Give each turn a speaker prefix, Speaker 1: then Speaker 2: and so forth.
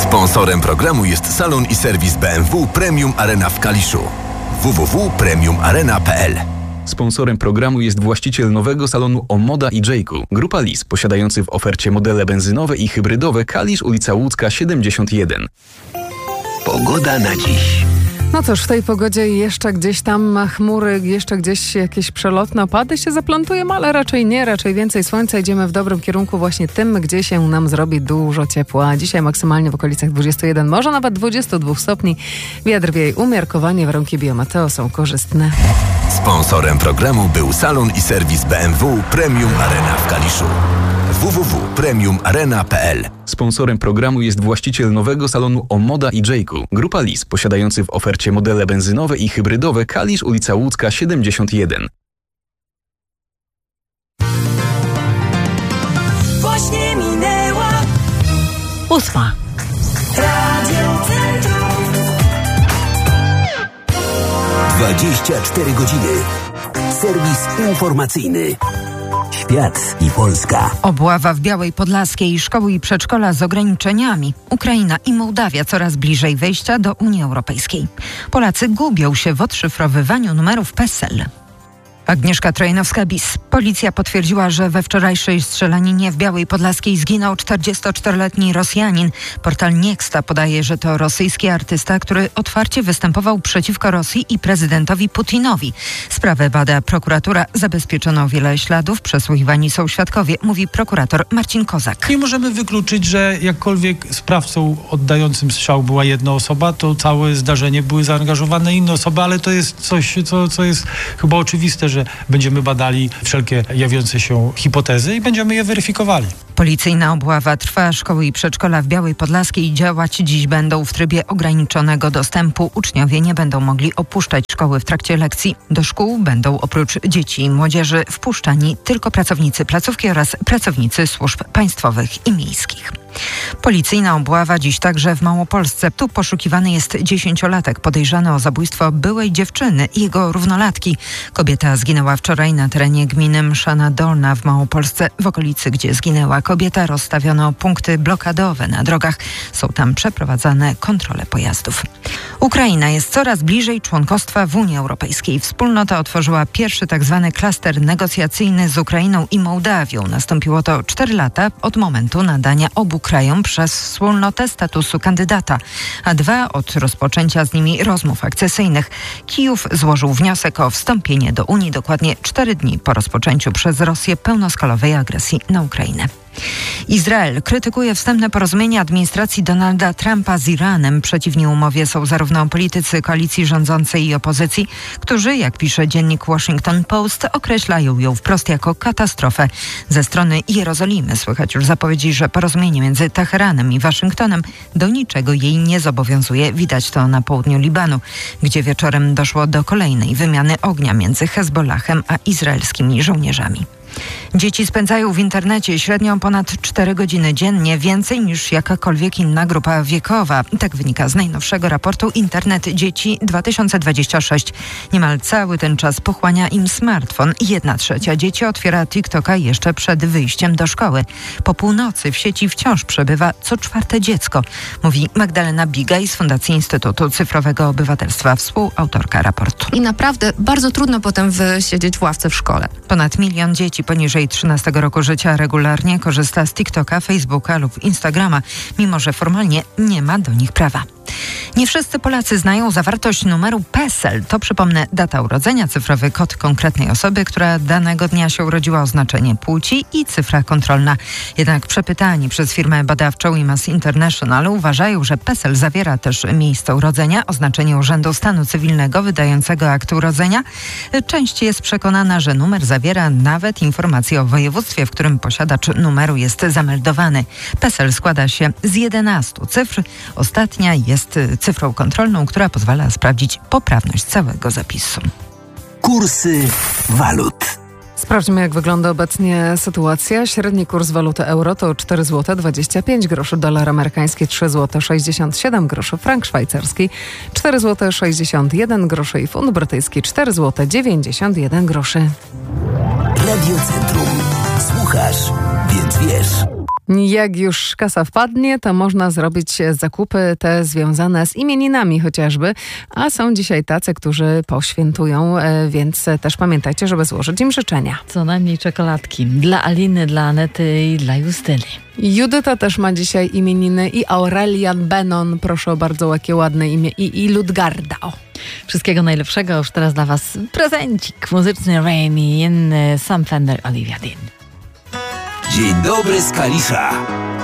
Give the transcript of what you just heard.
Speaker 1: Sponsorem programu jest salon i serwis BMW Premium Arena w Kaliszu. www.premiumarena.pl.
Speaker 2: Sponsorem programu jest właściciel nowego salonu Omoda i Jayku. Grupa Lis, posiadający w ofercie modele benzynowe i hybrydowe. Kalisz, ulica Łódzka 71.
Speaker 1: Pogoda na dziś.
Speaker 3: No cóż, w tej pogodzie jeszcze gdzieś tam chmury, jeszcze gdzieś jakieś przelotne opady się zaplątują, ale raczej nie, raczej więcej słońca. Idziemy w dobrym kierunku, właśnie tym, gdzie się nam zrobi dużo ciepła. Dzisiaj maksymalnie w okolicach 21, może nawet 22 stopni. Wiatr wieje umiarkowanie, warunki biometeo są korzystne.
Speaker 1: Sponsorem programu był salon i serwis BMW Premium Arena w Kaliszu. www.premiumarena.pl.
Speaker 2: Sponsorem programu jest właściciel nowego salonu Omoda i Jayku. Grupa Lis, posiadający w ofercie modele benzynowe i hybrydowe. Kalisz, ulica Łódzka 71.
Speaker 4: Właśnie minęła
Speaker 3: 8.
Speaker 4: Radio Centrum.
Speaker 5: 24 godziny. Serwis informacyjny. Świat i Polska.
Speaker 6: Obława w Białej Podlaskiej, szkoły i przedszkola z ograniczeniami. Ukraina i Mołdawia coraz bliżej wejścia do Unii Europejskiej. Polacy gubią się w odszyfrowywaniu numerów PESEL. Agnieszka Trojanowska-Bis. Policja potwierdziła, że we wczorajszej strzelaninie w Białej Podlaskiej zginął 44-letni Rosjanin. Portal Niexta podaje, że to rosyjski artysta, który otwarcie występował przeciwko Rosji i prezydentowi Putinowi. Sprawę bada prokuratura. Zabezpieczono wiele śladów, przesłuchiwani są świadkowie, mówi prokurator Marcin Kozak.
Speaker 7: Nie możemy wykluczyć, że jakkolwiek sprawcą oddającym strzał była jedna osoba, to całe zdarzenie były zaangażowane inne osoby, ale to jest coś, co jest chyba oczywiste, że będziemy badali wszelkie jawiące się hipotezy i będziemy je weryfikowali.
Speaker 6: Policyjna obława trwa. Szkoły i przedszkola w Białej Podlaskiej działać dziś będą w trybie ograniczonego dostępu. Uczniowie nie będą mogli opuszczać szkoły w trakcie lekcji. Do szkół będą oprócz dzieci i młodzieży wpuszczani tylko pracownicy placówki oraz pracownicy służb państwowych i miejskich. Policyjna obława dziś także w Małopolsce. Tu poszukiwany jest 10-latek podejrzany o zabójstwo byłej dziewczyny i jego równolatki. Kobieta zginęła wczoraj na terenie gminy Mszana Dolna w Małopolsce. W okolicy, gdzie zginęła kobieta, rozstawiono punkty blokadowe na drogach. Są tam przeprowadzane kontrole pojazdów. Ukraina jest coraz bliżej członkostwa w Unii Europejskiej. Wspólnota otworzyła pierwszy tzw. klaster negocjacyjny z Ukrainą i Mołdawią. Nastąpiło to 4 lata od momentu nadania obu krajom przez wspólnotę statusu kandydata, a 2 od rozpoczęcia z nimi rozmów akcesyjnych. Kijów złożył wniosek o wstąpienie do Unii dokładnie 4 dni po rozpoczęciu przez Rosję pełnoskalowej agresji na Ukrainę. Izrael krytykuje wstępne porozumienie administracji Donalda Trumpa z Iranem. Przeciwni umowie są zarówno politycy koalicji rządzącej i opozycji, którzy, jak pisze dziennik Washington Post, określają ją wprost jako katastrofę. Ze strony Jerozolimy słychać już zapowiedzi, że porozumienie między Teheranem i Waszyngtonem do niczego jej nie zobowiązuje. Widać to na południu Libanu, gdzie wieczorem doszło do kolejnej wymiany ognia między Hezbollahem a izraelskimi żołnierzami. Dzieci spędzają w internecie średnio ponad 4 godziny dziennie, więcej niż jakakolwiek inna grupa wiekowa. Tak wynika z najnowszego raportu Internet Dzieci 2026. Niemal cały ten czas pochłania im smartfon. 1/3 dzieci otwiera TikToka jeszcze przed wyjściem do szkoły. Po północy w sieci wciąż przebywa co 4 dziecko, mówi Magdalena Bigaj z Fundacji Instytutu Cyfrowego Obywatelstwa, współautorka raportu.
Speaker 8: I naprawdę bardzo trudno potem wysiedzieć w ławce w szkole.
Speaker 6: Ponad 1 milion dzieci poniżej 13 roku życia regularnie korzysta z TikToka, Facebooka lub Instagrama, mimo że formalnie nie ma do nich prawa. Nie wszyscy Polacy znają zawartość numeru PESEL. To, przypomnę, data urodzenia, cyfrowy kod konkretnej osoby, która danego dnia się urodziła, oznaczenie płci i cyfra kontrolna. Jednak przepytani przez firmę badawczą IMAS International uważają, że PESEL zawiera też miejsce urodzenia, oznaczenie Urzędu Stanu Cywilnego wydającego akt urodzenia. Część jest przekonana, że numer zawiera nawet informację o województwie, w którym posiadacz numeru jest zameldowany. PESEL składa się z 11 cyfr. Ostatnia jest cyfrą kontrolną, która pozwala sprawdzić poprawność całego zapisu.
Speaker 5: Kursy walut.
Speaker 3: Sprawdźmy, jak wygląda obecnie sytuacja. Średni kurs waluty euro to 4 zł 25 groszy, dolar amerykański 3 zł 67 groszy, frank szwajcarski 4 zł 61 groszy i funt brytyjski 4 zł 91 groszy.
Speaker 5: Radio Centrum. Słuchasz, więc wiesz.
Speaker 3: Jak już kasa wpadnie, to można zrobić zakupy te związane z imieninami chociażby, a są dzisiaj tacy, którzy poświętują, więc też pamiętajcie, żeby złożyć im życzenia.
Speaker 9: Co najmniej czekoladki. Dla Aliny, dla Anety i dla Justyny.
Speaker 3: Judyta też ma dzisiaj imieniny i Aurelian Benon, proszę o bardzo jakie ładne imię, i Ludgarda. O.
Speaker 9: Wszystkiego najlepszego. Już teraz dla Was prezencik muzyczny Rainy in Sam Fender Olivia Dean.
Speaker 5: Dzień dobry z Kalisza.